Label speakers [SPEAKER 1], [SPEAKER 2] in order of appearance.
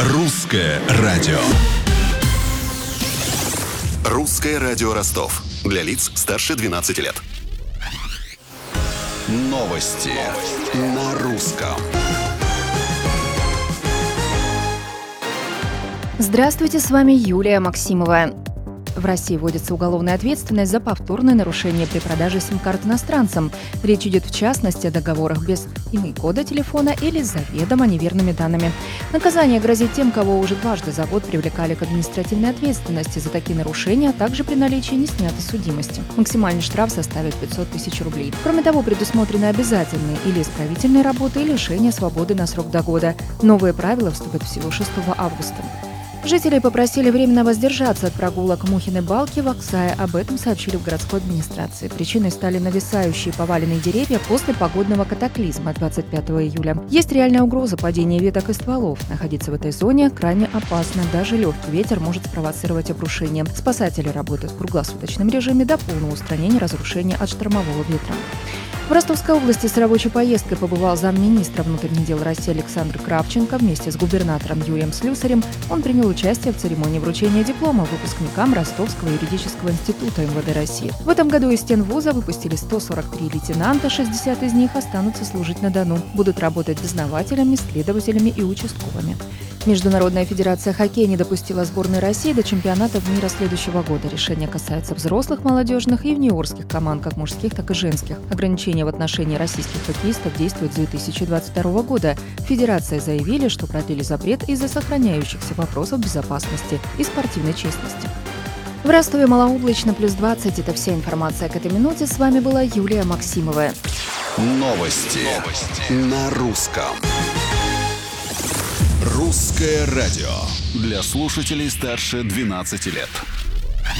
[SPEAKER 1] Русское радио.
[SPEAKER 2] Русское радио Ростов. Для лиц старше 12 лет. Новости на русском.
[SPEAKER 3] Здравствуйте, с вами Юлия Максимова. В России вводится уголовная ответственность за повторное нарушение при продаже сим-карт иностранцам. Речь идет в частности о договорах без имей-кода телефона или заведомо неверными данными. Наказание грозит тем, кого уже дважды за год привлекали к административной ответственности за такие нарушения, а также при наличии неснятой судимости. Максимальный штраф составит 500 тысяч рублей. Кроме того, предусмотрены обязательные или исправительные работы и лишение свободы на срок до года. Новые правила вступят в силу 6 августа. Жители попросили временно воздержаться от прогулок Мухиной Балки в Аксае. Об этом сообщили в городской администрации. Причиной стали нависающие поваленные деревья после погодного катаклизма 25 июля. Есть реальная угроза падения веток и стволов. Находиться в этой зоне крайне опасно. Даже легкий ветер может спровоцировать обрушение. Спасатели работают в круглосуточном режиме до полного устранения разрушения от штормового ветра. В Ростовской области с рабочей поездкой побывал замминистра внутренних дел России Александр Кравченко. Вместе с губернатором Юрием Слюсарем он принял участие в церемонии вручения диплома выпускникам Ростовского юридического института МВД России. В этом году из стен вуза выпустили 143 лейтенанта, 60 из них останутся служить на Дону. Будут работать дознавателями, следователями и участковыми. Международная федерация хоккея не допустила сборной России до чемпионатов мира следующего года. Решение касается взрослых, молодежных и юниорских команд, как мужских, так и женских. Ограничения в отношении российских хоккеистов действуют с 2022 года. Федерации заявили, что продлили запрет из-за сохраняющихся вопросов безопасности и спортивной честности. В Ростове малооблачно, плюс 20. Это вся информация к этой минуте. С вами была Юлия Максимова.
[SPEAKER 2] Новости на русском. Русское радио.
[SPEAKER 1] Для слушателей старше 12 лет.